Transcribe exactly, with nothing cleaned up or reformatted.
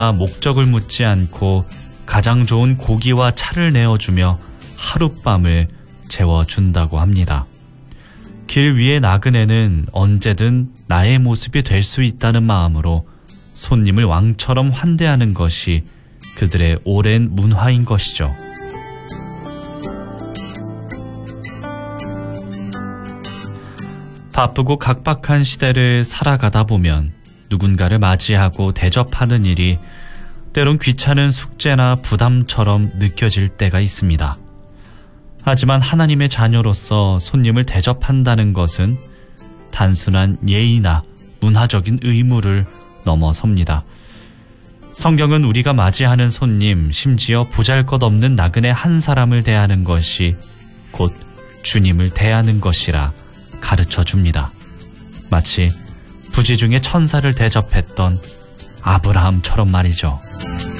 목적을 묻지 않고 가장 좋은 고기와 차를 내어주며 하룻밤을 재워준다고 합니다. 길 위의 나그네는 언제든 나의 모습이 될 수 있다는 마음으로 손님을 왕처럼 환대하는 것이 그들의 오랜 문화인 것이죠. 바쁘고 각박한 시대를 살아가다 보면 누군가를 맞이하고 대접하는 일이 때론 귀찮은 숙제나 부담처럼 느껴질 때가 있습니다. 하지만 하나님의 자녀로서 손님을 대접한다는 것은 단순한 예의나 문화적인 의무를 넘어섭니다. 성경은 우리가 맞이하는 손님, 심지어 보잘것없는 나그네 한 사람을 대하는 것이 곧 주님을 대하는 것이라 가르쳐 줍니다. 마치 부지 중에 천사를 대접했던 아브라함처럼 말이죠.